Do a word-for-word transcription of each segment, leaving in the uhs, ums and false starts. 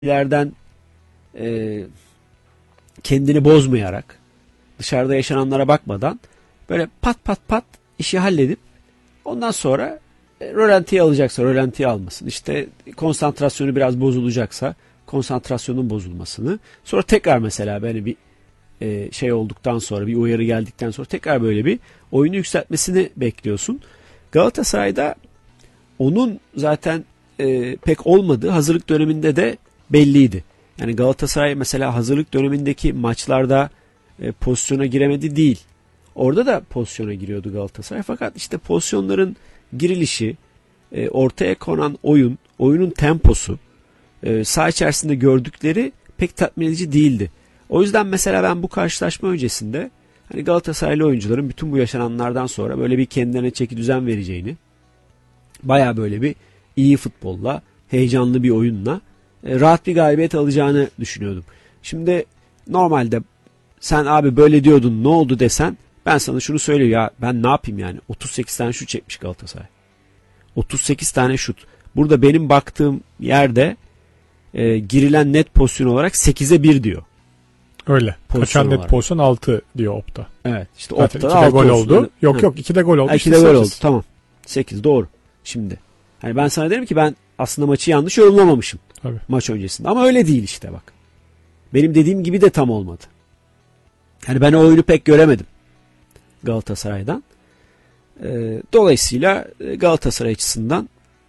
ileriden e, kendini bozmayarak, dışarıda yaşananlara bakmadan böyle pat pat pat işi halledip ondan sonra e, rölantiye alacaksa rölantiye almasın. İşte konsantrasyonu biraz bozulacaksa konsantrasyonun bozulmasını. Sonra tekrar mesela böyle bir e, şey olduktan sonra, bir uyarı geldikten sonra tekrar böyle bir oyunu yükseltmesini bekliyorsun. Galatasaray'da onun zaten e, pek olmadığı hazırlık döneminde de belliydi. Yani Galatasaray mesela hazırlık dönemindeki maçlarda e, pozisyona giremedi değil. Orada da pozisyona giriyordu Galatasaray. Fakat işte pozisyonların girilişi, e, ortaya konan oyun, oyunun temposu, e, saha içerisinde gördükleri pek tatmin edici değildi. O yüzden mesela ben bu karşılaşma öncesinde hani Galatasaraylı oyuncuların bütün bu yaşananlardan sonra böyle bir kendilerine çeki düzen vereceğini, baya böyle bir iyi futbolla, heyecanlı bir oyunla e, rahat bir galibiyet alacağını düşünüyordum. Şimdi normalde sen abi böyle diyordun ne oldu desen ben sana şunu söyleyeyim ya, ben ne yapayım yani, otuz sekiz tane şut çekmiş Galatasaray. otuz sekiz tane şut. Burada benim baktığım yerde e, girilen net pozisyon olarak sekize bir diyor. Öyle. Kaçan net olarak. pozisyon altı diyor Opta. Evet. İşte Zaten Opta'da ikide gol olsun. oldu. Yok Hı. yok ikide gol oldu. Ha, ikide işte gol oldu. Tamam. sekiz doğru. Şimdi. Hani ben sana derim ki ben aslında maçı yanlış yorumlamamışım. Tabii. Maç öncesinde. Ama öyle değil işte bak. Benim dediğim gibi de tam olmadı. Yani ben o oyunu pek göremedim Galatasaray'dan. Ee, dolayısıyla Galatasaray açısından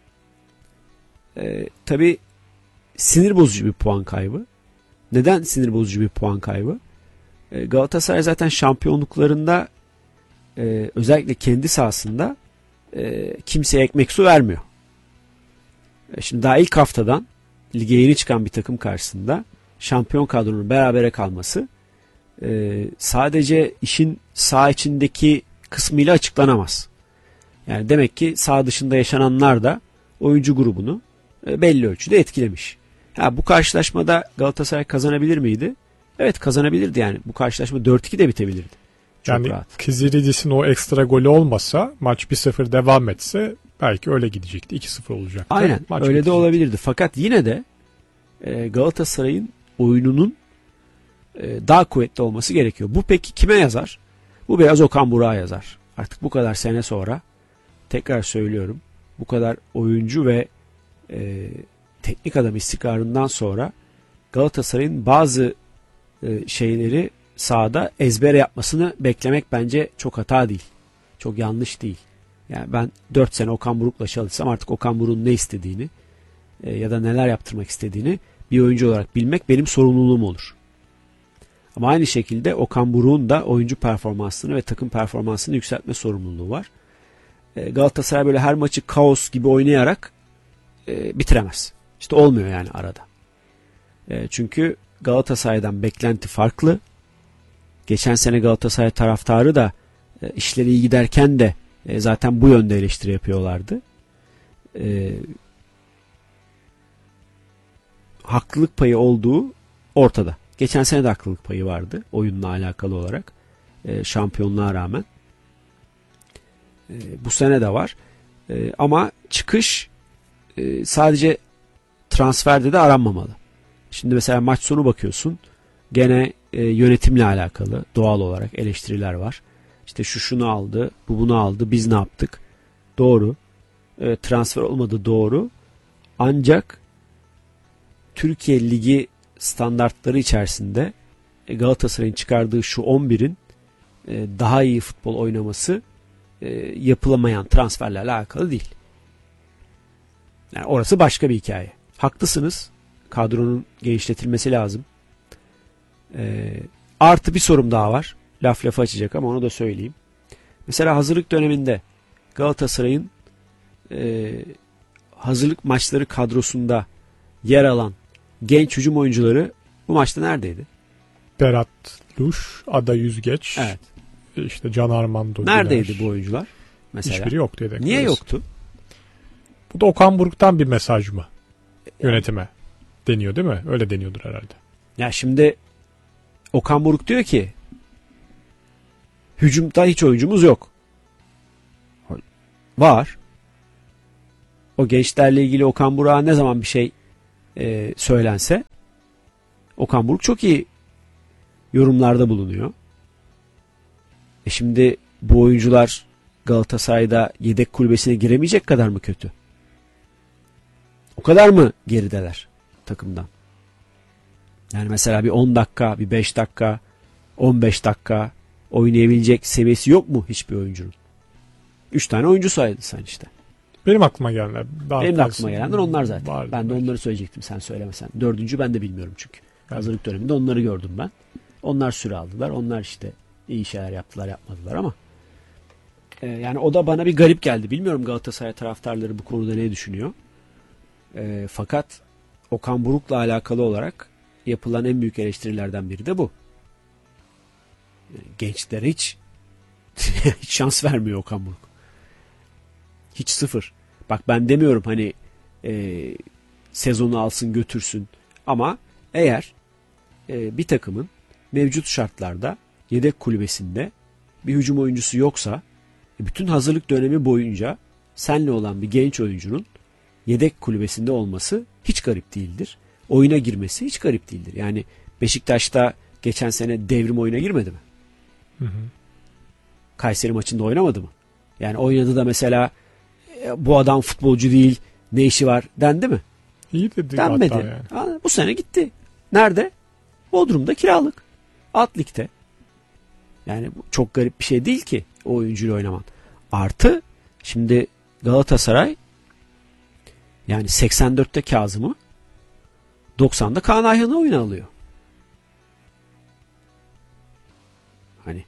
e, tabii sinir bozucu bir puan kaybı. Neden sinir bozucu bir puan kaybı? E, Galatasaray zaten şampiyonluklarında e, özellikle kendi sahasında e, kimseye ekmek su vermiyor. E, şimdi daha ilk haftadan lige yeni çıkan bir takım karşısında şampiyon kadronun berabere kalması e, sadece işin saha içindeki kısmıyla açıklanamaz. Yani demek ki saha dışında yaşananlar da oyuncu grubunu e, belli ölçüde etkilemiş. Ha, bu karşılaşmada Galatasaray kazanabilir miydi? Evet, kazanabilirdi yani. Bu karşılaşma dört iki de bitebilirdi. Çok yani rahat. Kiziridis'in o ekstra golü olmasa, maç bir sıfır devam etse belki öyle gidecekti. iki sıfır olacaktı. Aynen maç öyle bitecekti. de olabilirdi. Fakat yine de e, Galatasaray'ın oyununun e, daha kuvvetli olması gerekiyor. Bu peki kime yazar? Bu biraz Okan Burak'a yazar. Artık bu kadar sene sonra tekrar söylüyorum. Bu kadar oyuncu ve e, teknik adam istikrarından sonra Galatasaray'ın bazı e, şeyleri sahada ezbere yapmasını beklemek bence çok hata değil. Çok yanlış değil. Yani ben dört sene Okan Buruk'la çalışsam artık Okan Buruk'un ne istediğini e, ya da neler yaptırmak istediğini bir oyuncu olarak bilmek benim sorumluluğum olur. Ama aynı şekilde Okan Buruk'un da oyuncu performansını ve takım performansını yükseltme sorumluluğu var. E, Galatasaray böyle her maçı kaos gibi oynayarak e, bitiremez. İşte olmuyor yani arada. E, çünkü Galatasaray'dan beklenti farklı. Geçen sene Galatasaray taraftarı da e, işleri iyi giderken de e, zaten bu yönde eleştiri yapıyorlardı. E, haklılık payı olduğu ortada. Geçen sene de haklılık payı vardı oyunla alakalı olarak. E, şampiyonluğa rağmen. E, bu sene de var. E, ama çıkış e, sadece transferde de aranmamalı. Şimdi mesela maç sonu bakıyorsun. Gene e, yönetimle alakalı doğal olarak eleştiriler var. İşte şu şunu aldı, bu bunu aldı, biz ne yaptık? Doğru. E, transfer olmadı, doğru. Ancak Türkiye Ligi standartları içerisinde e, Galatasaray'ın çıkardığı şu on birin e, daha iyi futbol oynaması e, yapılamayan transferlerle alakalı değil. Yani orası başka bir hikaye. Haklısınız. Kadronun genişletilmesi lazım. E, artı bir sorum daha var. Laf lafı açacak ama onu da söyleyeyim. Mesela hazırlık döneminde Galatasaray'ın e, hazırlık maçları kadrosunda yer alan genç hücum oyuncuları bu maçta neredeydi? Berat Luş, Ada Yüzgeç, evet. işte Can Armando. Neredeydi Güler. bu oyuncular? Mesela. Hiçbiri yoktu yedek. Niye yoktu? Bu da Okan Buruk'tan bir mesaj mı? Yönetime deniyor değil mi? Öyle deniyordur herhalde. Ya şimdi Okan Buruk diyor ki hücumda hiç oyuncumuz yok. Var. O gençlerle ilgili Okan Buruk'a ne zaman bir şey e, söylense Okan Buruk çok iyi yorumlarda bulunuyor. E şimdi bu oyuncular Galatasaray'da yedek kulübesine giremeyecek kadar mı kötü? O kadar mı gerideler takımdan? Yani mesela bir on dakika, bir beş dakika, on beş dakika oynayabilecek seviyesi yok mu hiçbir oyuncunun? üç tane oyuncu saydın sen işte. Benim aklıma gelenler. Daha Benim de aklıma gelenler onlar zaten. Vardı Ben de belki. onları söyleyecektim sen söylemesen. Dördüncü ben de bilmiyorum çünkü. Evet. Hazırlık döneminde onları gördüm ben. Onlar süre aldılar. Onlar işte iyi şeyler yaptılar yapmadılar ama e, yani o da bana bir garip geldi. Bilmiyorum Galatasaray taraftarları bu konuda ne düşünüyor. E, fakat Okan Buruk'la alakalı olarak yapılan en büyük eleştirilerden biri de bu. Yani gençlere hiç, hiç şans vermiyor Okan Buruk. Hiç sıfır. Bak ben demiyorum hani e, sezonu alsın götürsün ama eğer e, bir takımın mevcut şartlarda yedek kulübesinde bir hücum oyuncusu yoksa e, bütün hazırlık dönemi boyunca senle olan bir genç oyuncunun yedek kulübesinde olması hiç garip değildir. Oyuna girmesi hiç garip değildir. Yani Beşiktaş'ta geçen sene devrim oyuna girmedi mi? Hı hı. Kayseri maçında oynamadı mı? Yani oynadı da mesela e, bu adam futbolcu değil ne işi var dendi mi? İyi dedi Denmedi. hatta yani. Ha, bu sene gitti. Nerede? Bodrum'da kiralık. Alt ligde. Yani bu çok garip bir şey değil ki o oyuncuyla oynaman. Artı şimdi Galatasaray yani seksen dörtte Kazım'ı doksanda Kaan Ayhan'ı oyuna alıyor. Hani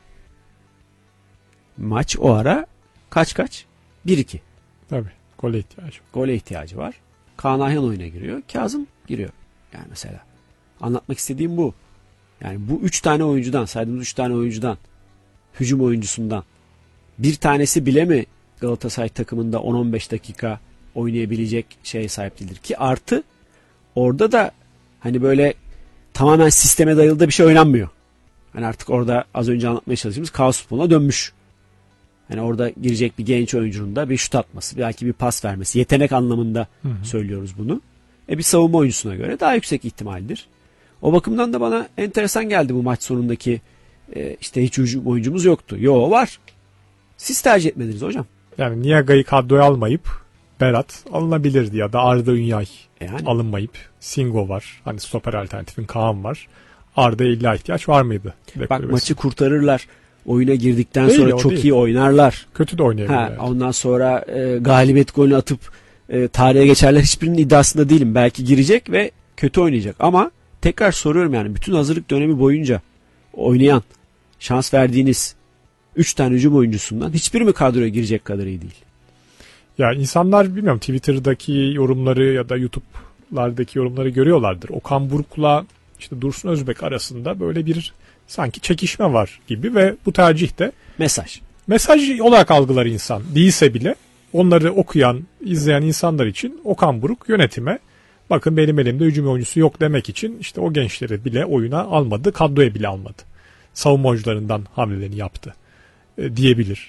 maç o ara kaç kaç? bir iki. Tabii. Gole ihtiyacı var. Gole ihtiyacı var. Kaan Ayhan oyuna giriyor. Kazım giriyor. Yani mesela. Anlatmak istediğim bu. Yani bu üç tane oyuncudan, saydığımız üç tane oyuncudan, hücum oyuncusundan bir tanesi bile mi Galatasaray takımında on on beş dakika oynayabilecek şeye sahip değildir? Ki artı orada da hani böyle tamamen sisteme dayalı da bir şey oynanmıyor. Hani artık orada az önce anlatmaya çalıştığımız kaos futboluna dönmüş. Hani orada girecek bir genç oyuncunun da bir şut atması, belki bir pas vermesi, yetenek anlamında hı hı. söylüyoruz bunu. E bir savunma oyuncusuna göre daha yüksek ihtimaldir. O bakımdan da bana enteresan geldi bu maç sonundaki e, işte hiç hücum oyuncumuz yoktu. Yo var. Siz tercih etmediniz hocam. Yani Niaga'yı kadroya almayıp Berat alınabilirdi ya da Arda Ünyay yani. alınmayıp Singo var. Hani stoper alternatifin Kaan var. Arda'ya illa ihtiyaç var mıydı? Bak maçı kurtarırlar. Oyuna girdikten değil, sonra çok değil. iyi oynarlar. Kötü de oynayabilir. Ha, yani. Ondan sonra e, galibiyet golünü atıp e, tarihe geçerler. Hiçbirinin iddiasında değilim. Belki girecek ve kötü oynayacak. Ama tekrar soruyorum yani bütün hazırlık dönemi boyunca oynayan, şans verdiğiniz üç tane hücum oyuncusundan hiçbiri mi kadroya girecek kadar iyi değil? Ya insanlar bilmiyorum Twitter'daki yorumları ya da YouTube'lardaki yorumları görüyorlardır. Okan Buruk'la işte Dursun Özbek arasında böyle bir sanki çekişme var gibi ve bu tercih de mesaj. Mesaj olarak algılar insan. Değilse bile onları okuyan, izleyen insanlar için Okan Buruk yönetime bakın benim elimde hücum oyuncusu yok demek için işte o gençleri bile oyuna almadı, kadroya bile almadı. Savunma oyuncularından hamlelerini yaptı e, diyebilir.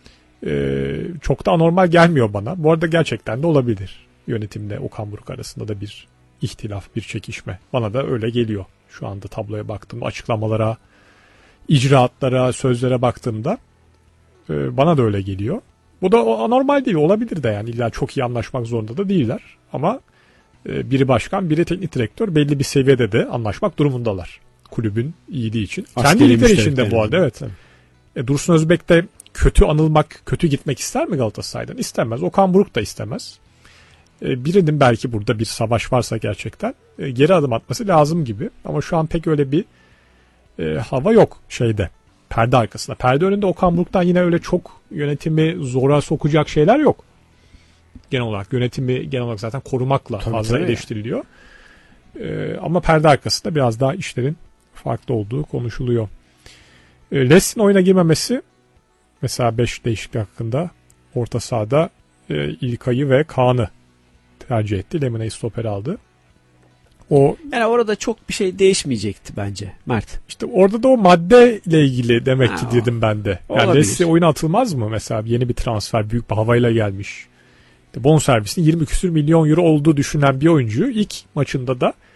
E, çok da anormal gelmiyor bana. Bu arada gerçekten de olabilir. Yönetimle Okan Buruk arasında da bir ihtilaf, bir çekişme. Bana da öyle geliyor. Şu anda tabloya baktığımda, açıklamalara, icraatlara, sözlere baktığımda e, bana da öyle geliyor. Bu da anormal değil, olabilir de yani illa çok iyi anlaşmak zorunda da değiller. Ama e, biri başkan, biri teknik direktör belli bir seviyede de anlaşmak durumundalar. Kulübün iyiliği için. Askeri Kendi ligleri için de bu arada evet. E, Dursun Özbek de kötü anılmak, kötü gitmek ister mi Galatasaray'dan? İstemez. Okan Buruk da istemez. E, birinin belki burada bir savaş varsa gerçekten e, geri adım atması lazım gibi. Ama şu an pek öyle bir e, hava yok şeyde. Perde arkasında. Perde önünde Okan Buruk'tan yine öyle çok yönetimi zora sokacak şeyler yok. Genel olarak yönetimi genel olarak zaten korumakla tabii, fazla tabii. eleştiriliyor. Ee, ama perde arkasında biraz daha işlerin farklı olduğu konuşuluyor. Ee, Les'in oyuna girmemesi mesela beş değişiklik hakkında orta sahada e, İlkay'ı ve Kaan'ı tercih etti. Lemine'yi stoper aldı. O yani orada çok bir şey değişmeyecekti bence Mert. İşte orada da o madde ile ilgili demek ha, ki dedim ben de. Yani olabilir. Leslie oyuna atılmaz mı mesela? Yeni bir transfer, büyük bir havayla gelmiş. bonservisinin yirmi küsür milyon euro olduğu düşünen bir oyuncuyu ilk maçında da